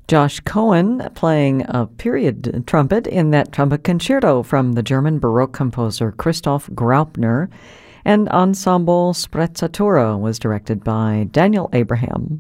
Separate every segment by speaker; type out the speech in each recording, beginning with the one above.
Speaker 1: Josh Cohen playing a period trumpet in that trumpet concerto from the German Baroque composer Christoph Graupner, and Ensemble Sprezzatura was directed by Daniel Abraham.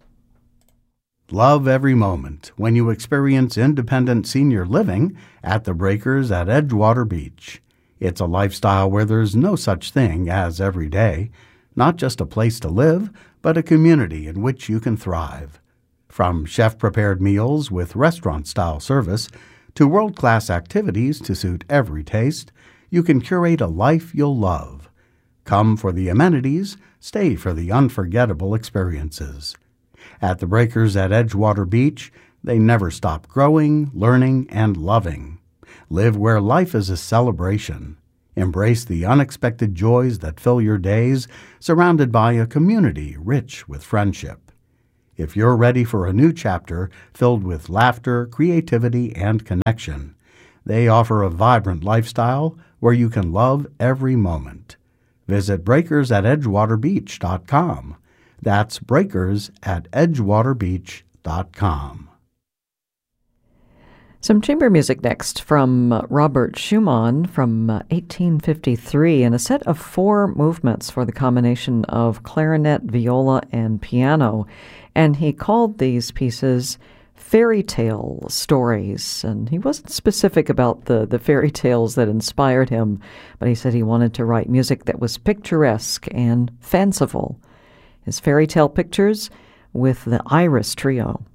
Speaker 2: Love every moment when you experience independent senior living at the Breakers at Edgewater Beach. It's a lifestyle where there's no such thing as every day, not just a place to live, but a community in which you can thrive. From chef-prepared meals with restaurant-style service to world-class activities to suit every taste, you can curate a life you'll love. Come for the amenities, stay for the unforgettable experiences. At the Breakers at Edgewater Beach, they never stop growing, learning, and loving. Live where life is a celebration. Embrace the unexpected joys that fill your days, surrounded by a community rich with friendship. If you're ready for a new chapter filled with laughter, creativity, and connection, they offer a vibrant lifestyle where you can love every moment. Visit breakersatedgewaterbeach.com. That's breakersatedgewaterbeach.com.
Speaker 1: Some chamber music next from Robert Schumann from 1853, and a set of 4 movements for the combination of clarinet, viola, and piano. And he called these pieces fairy tale stories. And he wasn't specific about the fairy tales that inspired him, but he said he wanted to write music that was picturesque and fanciful. His fairy tale pictures with the Iris Trio.